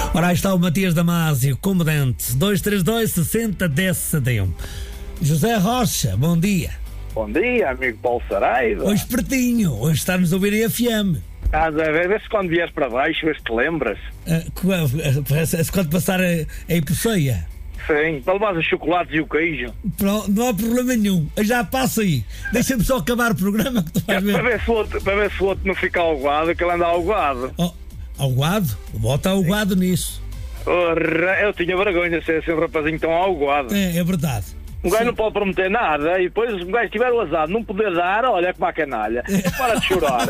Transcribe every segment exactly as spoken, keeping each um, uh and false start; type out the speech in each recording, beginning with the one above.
Ora, aí está o Matias Damasio, comandante, dois três dois, sessenta, dez, sessenta e um. José Rocha, bom dia. Bom dia, amigo Paulo Saraiva. Hoje pertinho, hoje está-nos a ouvir em F M. Ah, vê se quando vieres para baixo, vê se te lembras. Ah, quando passar a, a Ipoceia. Sim, para levar os chocolates e o queijo. Pronto, não há problema nenhum, eu já passo aí. Deixa-me só acabar o programa que tu vais ver. Para ver se o outro, para ver se o outro não fica algoado, que ele anda algoado. Oh, algoado? Bota algoado nisso. Orra, eu tinha vergonha de ser assim um rapazinho tão algoado. É, é verdade. Um gajo Sim. não pode prometer nada e depois um gajo tiver o azar de não poder dar, olha como a canalha. Para de chorar.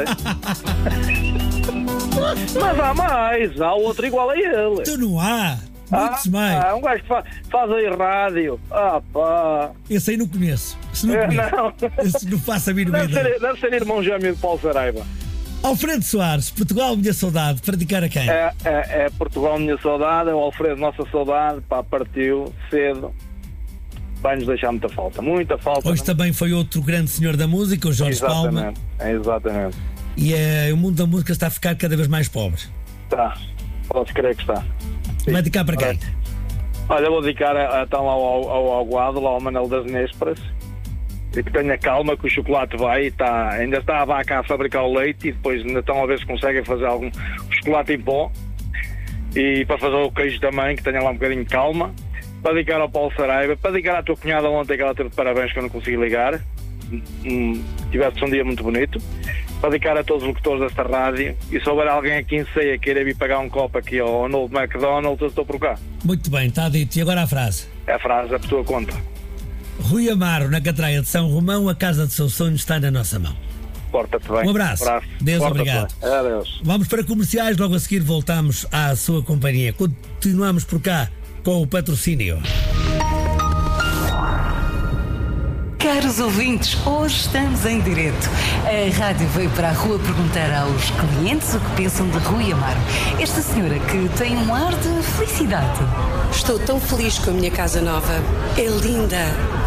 Mas há mais, há outro igual a ele. Tu não há. Muitos Ah, mais. ah, um gajo que fa faz aí rádio. Ah, pá. Esse aí não conheço. Esse não É, conheço. não. Esse não faço a mínima Deve ideia. ser, deve ser irmão gêmeo de Paulo Saraiva. Alfredo Soares, Portugal, minha saudade, para dedicar a quem? É, é, é Portugal, minha saudade, é o Alfredo, nossa saudade, pá, partiu cedo. Vai-nos deixar muita falta, muita falta. Hoje não? também foi outro grande senhor da música, o Jorge Palma. Exatamente, é, exatamente. E é, o mundo da música está a ficar cada vez mais pobre. Está, podes crer que está. Sim. Vai dedicar para quem? Olha, vou dedicar então ao, ao, ao Aguado, lá ao Manel das Nésperas. E que tenha calma, que o chocolate vai, tá, ainda está a vaca a fabricar o leite e depois ainda estão a ver se conseguem fazer algum chocolate em pó. E para fazer o queijo também, que tenha lá um bocadinho de calma. Para dedicar ao Paulo Saraiva, para dedicar à tua cunhada ontem, que ela teve de parabéns que eu não consegui ligar. Hum, tivesse um dia muito bonito. Para dedicar a todos os locutores desta rádio. E se houver alguém aqui em Ceia queira vir pagar um copo aqui ao novo McDonald's, eu estou por cá. Muito bem, está dito. E agora a frase? É a frase, é por tua conta. Rui Amaro, na Catraia de São Romão, a casa de seu sonho está na nossa mão. Porta-te bem. Um abraço. Um abraço. Deus, Porta-te obrigado. bem. Adeus. Vamos para comerciais, logo a seguir voltamos à sua companhia. Continuamos por cá com o patrocínio. Caros ouvintes, hoje estamos em direto. A rádio veio para a rua perguntar aos clientes o que pensam de Rui Amaro. Esta senhora que tem um ar de felicidade. Estou tão feliz com a minha casa nova. É linda.